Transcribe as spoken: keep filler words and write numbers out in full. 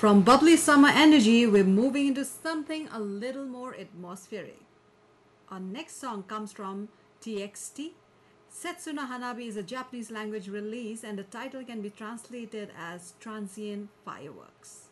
From bubbly summer energy, we're moving into something a little more atmospheric. Our next song comes from T X T. Setsuna Hanabi is a Japanese language release, and the title can be translated as Transient Fireworks.